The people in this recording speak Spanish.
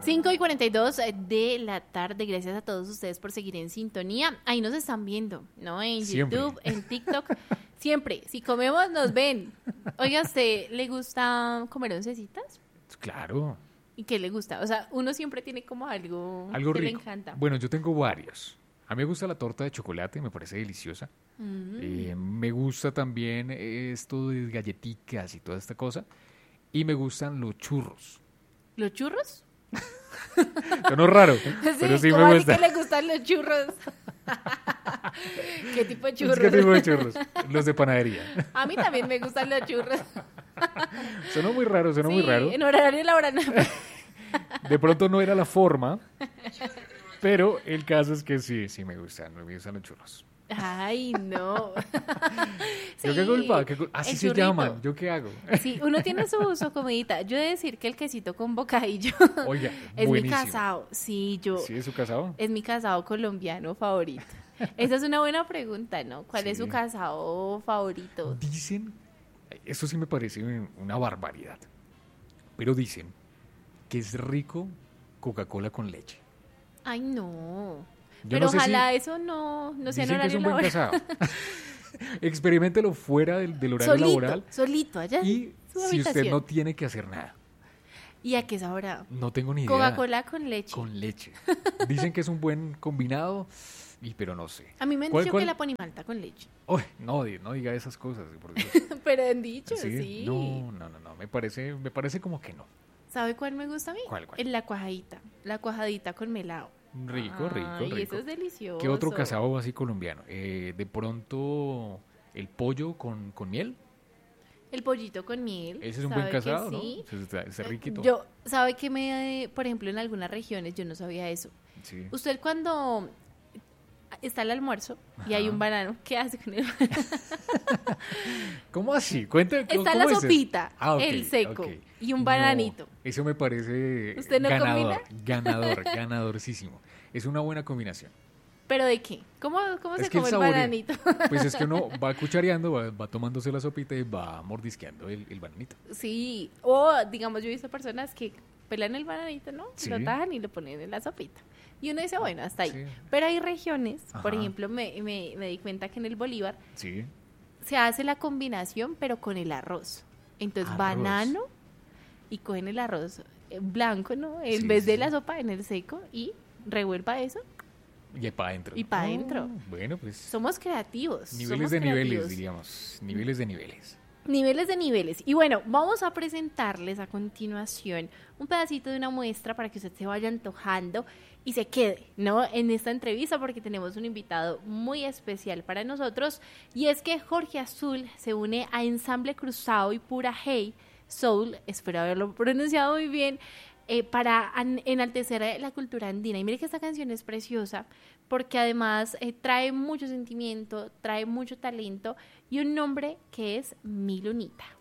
5:42 de la tarde. Gracias a todos ustedes por seguir en sintonía. Ahí nos están viendo, ¿no? En Siempre. YouTube, en TikTok. Siempre. Si comemos, nos ven. Oiga, ¿a usted le gusta comer oncecitas? Claro. ¿Y qué le gusta? O sea, uno siempre tiene como algo Algo que le rico. encanta. Bueno, yo tengo varios. A mí me gusta la torta de chocolate, me parece deliciosa. Me gusta también esto de galletitas y toda esta cosa. Y me gustan los churros. ¿Los churros? Sonó raro, pero sí ¿cómo me así gusta. que le gustan los churros? ¿Qué tipo de churros? ¿Qué tipo de churros? Los de panadería. A mí también me gustan los churros. Sonó muy raro, sonó muy raro. En horario laboral. De pronto no era la forma, pero el caso es que sí me gustan los churros. Ay, no. ¿Yo qué culpa? Así el se churrito. llaman, ¿yo qué hago? Sí, uno tiene su comidita. Yo he de decir que el quesito con bocadillo Oiga, es mi buenísimo. casado. Sí, ¿Sí es su casado? es mi casado colombiano favorito. Esa es una buena pregunta, ¿no? ¿Cuál es Sí. su casado favorito? Dicen, eso sí me parece una barbaridad, pero dicen que es rico Coca-Cola con leche. Ay, no. Yo Pero no sé ojalá si eso no sea en dicen que es horario un buen laboral. casado. Experiméntelo fuera del horario laboral Solito, allá. y su si usted habitación. no tiene que hacer nada. ¿Y a qué sabrá? No tengo ni idea. Coca-Cola con leche. Con leche. Dicen que es un buen combinado, pero no sé. A mí me han ¿Cuál, dicho cuál? que la ponimalta con leche. Uy, no diga esas cosas. Por Dios. Pero han dicho, ¿Sí? sí. No. Me parece como que no. ¿Sabe cuál me gusta a mí? ¿Cuál? La cuajadita. La cuajadita con melado. Rico. Y eso es delicioso. ¿Qué otro casado así colombiano? De pronto, el pollo con miel. El pollito con miel. Ese es un ¿sabe buen que casado, sí? ¿no? Está riquito. ¿Sabe que por ejemplo, en algunas regiones yo no sabía eso? Sí. Usted cuando está el almuerzo y hay Ajá. un banano, ¿qué hace con el banano? ¿Cómo así? Cuéntame. Está ¿cómo la es eso? sopita, Ok, el seco ok. y un No, bananito. eso me parece ¿Usted no ganadorcísimo. Es una buena combinación. ¿Pero de qué? ¿Cómo Es se que come el saboreo. bananito? Pues es que uno va cuchareando, va tomándose la sopita y va mordisqueando el bananito. Sí, o digamos, yo he visto personas que pelan el bananito, ¿no? Sí. Lo tajan y lo ponen en la sopita. Y uno dice, bueno, hasta ahí. Sí. Pero hay regiones, por Ajá. ejemplo, me di cuenta que en el Bolívar Sí. se hace la combinación, pero con el arroz. Entonces, Arroz. banano y cogen el arroz blanco, ¿no? En Sí, vez de sí. la sopa, en el seco y revuelva eso. Y para adentro. Y pa' adentro. Bueno, pues Somos creativos. niveles somos de creativos. niveles, diríamos. Niveles de niveles. Niveles de niveles. Y bueno, vamos a presentarles a continuación un pedacito de una muestra para que usted se vaya antojando y se quede, ¿no? En esta entrevista porque tenemos un invitado muy especial para nosotros y es que Jorge Azul se une a Ensamble Cruzado y Pura Hey Soul, espero haberlo pronunciado muy bien, para enaltecer la cultura andina. Y mire que esta canción es preciosa porque además trae mucho sentimiento, trae mucho talento y un nombre que es Mi Lunita.